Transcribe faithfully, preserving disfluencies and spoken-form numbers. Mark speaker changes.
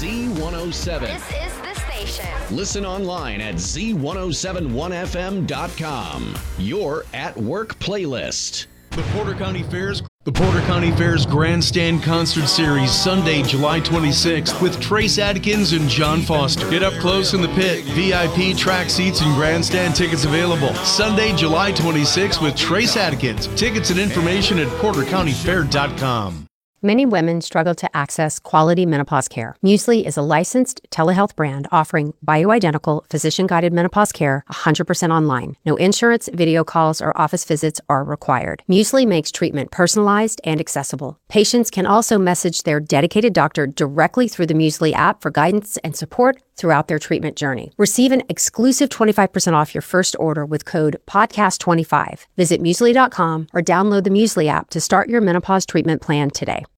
Speaker 1: Z one oh seven.
Speaker 2: This is the station.
Speaker 1: Listen online at Z ten seventy-one F M dot com. Your at work playlist.
Speaker 3: The Porter County Fairs The Porter County Fair's Grandstand Concert Series, Sunday, July twenty-sixth, with Trace Adkins and John Foster. Get up close in the pit. V I P track seats and grandstand tickets available. Sunday, July twenty-sixth, with Trace Adkins. Tickets and information at porter county fair dot com.
Speaker 4: Many women struggle to access quality menopause care. Muesli is a licensed telehealth brand offering bioidentical, physician-guided menopause care one hundred percent online. No insurance, video calls, or office visits are required. Muesli makes treatment personalized and accessible. Patients can also message their dedicated doctor directly through the Muesli app for guidance and support throughout their treatment journey. Receive an exclusive twenty-five percent off your first order with code podcast twenty-five. Visit muesli dot com or download the Muesli app to start your menopause treatment plan today.